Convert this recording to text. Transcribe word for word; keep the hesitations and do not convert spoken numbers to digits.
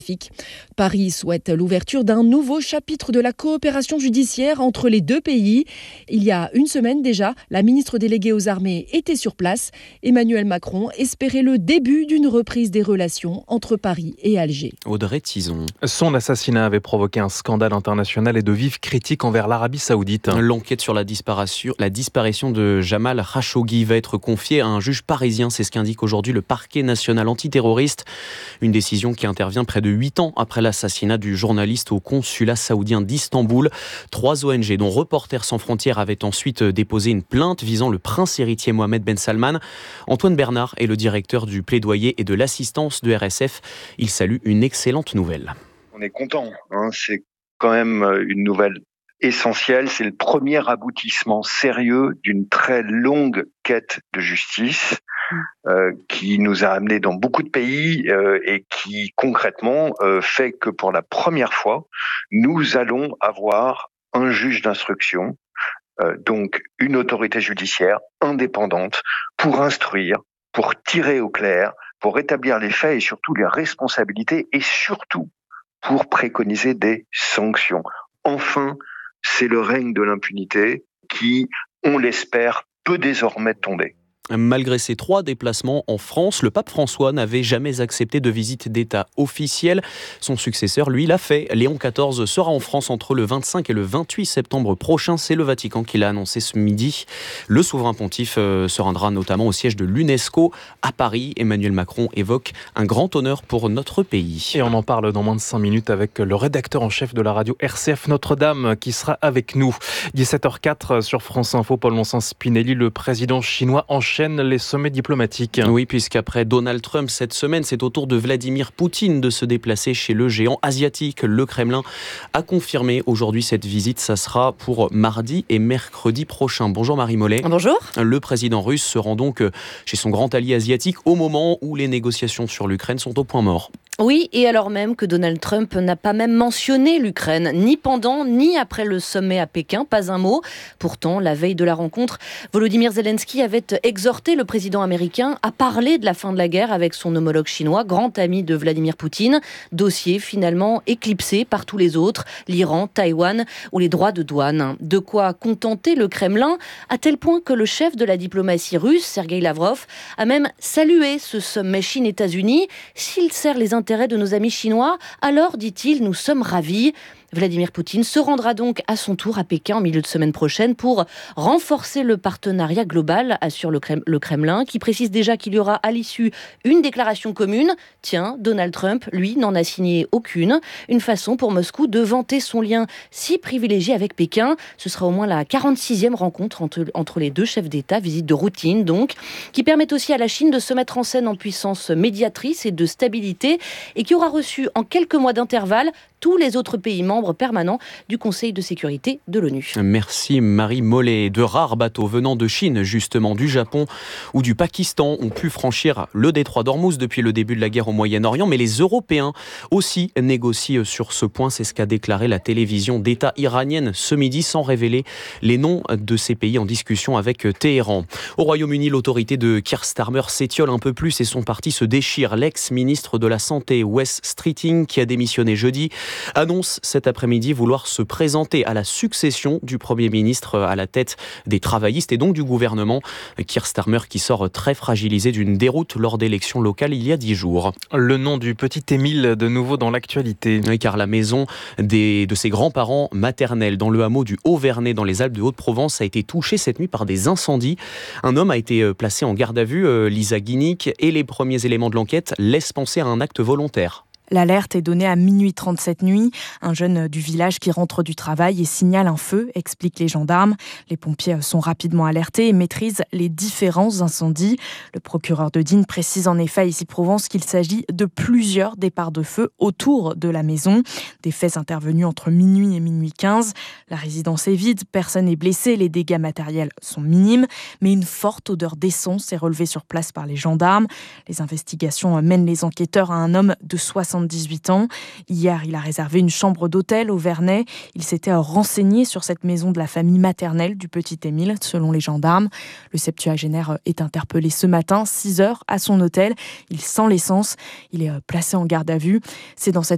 Paris souhaite l'ouverture d'un nouveau chapitre de la coopération judiciaire entre les deux pays. Il y a une semaine déjà, la ministre déléguée aux armées était sur place. Emmanuel Macron espérait le début d'une reprise des relations entre Paris et Alger. Audrey Tizon. Son assassinat avait provoqué un scandale international et de vives critiques envers l'Arabie Saoudite. L'enquête sur la disparition, la disparition de Jamal Khashoggi va être confiée à un juge parisien. C'est ce qu'indique aujourd'hui le parquet national antiterroriste. Une décision qui intervient près de huit ans après l'assassinat du journaliste au consulat saoudien d'Istanbul. Trois O N G, dont Reporters sans frontières, avaient ensuite déposé une plainte visant le prince héritier Mohamed Ben Salman. Antoine Bernard est le directeur du plaidoyer et de l'assistance de R S F. Il salue une excellente nouvelle. On est content, hein, c'est quand même une nouvelle essentielle. C'est le premier aboutissement sérieux d'une très longue quête de justice. Euh, qui nous a amenés dans beaucoup de pays euh, et qui concrètement euh, fait que pour la première fois, nous allons avoir un juge d'instruction, euh, donc une autorité judiciaire indépendante pour instruire, pour tirer au clair, pour établir les faits et surtout les responsabilités et surtout pour préconiser des sanctions. Enfin, c'est le règne de l'impunité qui, on l'espère, peut désormais tomber. Malgré ses trois déplacements en France, le pape François n'avait jamais accepté de visite d'État officielle. Son successeur, lui, l'a fait. Léon quatorze sera en France entre le vingt-cinq et le vingt-huit septembre prochain. C'est le Vatican qui l'a annoncé ce midi. Le souverain pontife se rendra notamment au siège de l'UNESCO à Paris. Emmanuel Macron évoque un grand honneur pour notre pays. Et on en parle dans moins de cinq minutes avec le rédacteur en chef de la radio R C F Notre-Dame qui sera avec nous. dix-sept heures quatre sur France Info, Paul Vincent-Spinelli, le président chinois enchaîne les sommets diplomatiques. Oui, puisqu'après Donald Trump cette semaine, c'est au tour de Vladimir Poutine de se déplacer chez le géant asiatique. Le Kremlin a confirmé aujourd'hui cette visite. Ça sera pour mardi et mercredi prochain. Bonjour Marie Mollet. Bonjour. Le président russe se rend donc chez son grand allié asiatique au moment où les négociations sur l'Ukraine sont au point mort. Oui, et alors même que Donald Trump n'a pas même mentionné l'Ukraine, ni pendant, ni après le sommet à Pékin, pas un mot. Pourtant, la veille de la rencontre, Volodymyr Zelensky avait exhorté le président américain à parler de la fin de la guerre avec son homologue chinois, grand ami de Vladimir Poutine. Dossier finalement éclipsé par tous les autres, l'Iran, Taïwan ou les droits de douane. De quoi contenter le Kremlin, à tel point que le chef de la diplomatie russe, Sergueï Lavrov, a même salué ce sommet Chine-États-Unis. S'il sert les intérêts de nos amis chinois, alors, dit-il, nous sommes ravis. Vladimir Poutine se rendra donc à son tour à Pékin en milieu de semaine prochaine pour renforcer le partenariat global, assure le Kremlin, qui précise déjà qu'il y aura à l'issue une déclaration commune. Tiens, Donald Trump, lui, n'en a signé aucune. Une façon pour Moscou de vanter son lien si privilégié avec Pékin. Ce sera au moins la quarante-sixième rencontre entre, entre les deux chefs d'État, visite de routine donc, qui permet aussi à la Chine de se mettre en scène en puissance médiatrice et de stabilité, et qui aura reçu en quelques mois d'intervalle tous les autres pays membres permanents du Conseil de sécurité de l'ONU. Merci Marie Mollet. De rares bateaux venant de Chine, justement du Japon ou du Pakistan, ont pu franchir le détroit d'Ormuz depuis le début de la guerre au Moyen-Orient, mais les Européens aussi négocient sur ce point. C'est ce qu'a déclaré la télévision d'État iranienne ce midi, sans révéler les noms de ces pays en discussion avec Téhéran. Au Royaume-Uni, l'autorité de Keir Starmer s'étiole un peu plus et son parti se déchire. L'ex-ministre de la Santé, Wes Streeting, qui a démissionné jeudi, annonce cet après-midi vouloir se présenter à la succession du Premier ministre à la tête des travaillistes et donc du gouvernement. Keir Starmer qui sort très fragilisé d'une déroute lors d'élections locales il y a dix jours. Le nom du petit Émile de nouveau dans l'actualité. Oui, car la maison des, de ses grands-parents maternels dans le hameau du Haut-Vernay dans les Alpes de Haute-Provence a été touchée cette nuit par des incendies. Un homme a été placé en garde à vue, Lisa Guinic, et les premiers éléments de l'enquête laissent penser à un acte volontaire. L'alerte est donnée à minuit trente cette nuit. Un jeune du village qui rentre du travail et signale un feu, expliquent les gendarmes. Les pompiers sont rapidement alertés et maîtrisent les différents incendies. Le procureur de Digne précise en effet ici Provence qu'il s'agit de plusieurs départs de feu autour de la maison. Des faits intervenus entre minuit et minuit quinze. La résidence est vide, personne n'est blessé, les dégâts matériels sont minimes. Mais une forte odeur d'essence est relevée sur place par les gendarmes. Les investigations mènent les enquêteurs à un homme de soixante-dix-huit ans. Hier, il a réservé une chambre d'hôtel au Vernay. Il s'était renseigné sur cette maison de la famille maternelle du petit Émile, selon les gendarmes. Le septuagénaire est interpellé ce matin, six heures, à son hôtel. Il sent l'essence. Il est placé en garde à vue. C'est dans cette